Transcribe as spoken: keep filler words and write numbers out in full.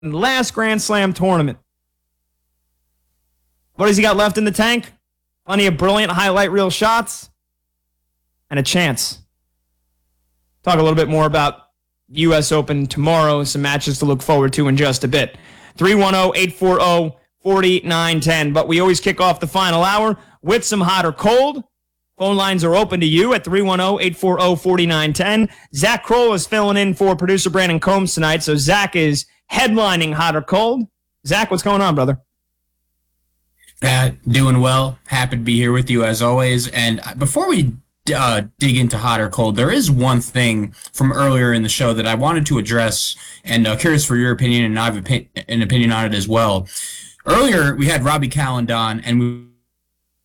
last Grand Slam tournament. What has he got left in the tank? Plenty of brilliant highlight reel shots and a chance. Talk a little bit more about U S Open tomorrow, some matches to look forward to in just a bit. three one zero, eight four zero, four nine one zero. But we always kick off the final hour with some hot or cold. Phone lines are open to you at three one zero, eight four zero, four nine one zero. Zach Kroll is filling in for producer Brandon Combs tonight, so Zach is headlining hot or cold. Zach, what's going on, brother? Uh, doing well. Happy to be here with you as always. And before we uh, dig into hot or cold, there is one thing from earlier in the show that I wanted to address, and uh, curious for your opinion, and I have an opinion on it as well. Earlier, we had Robbie Calland on, and we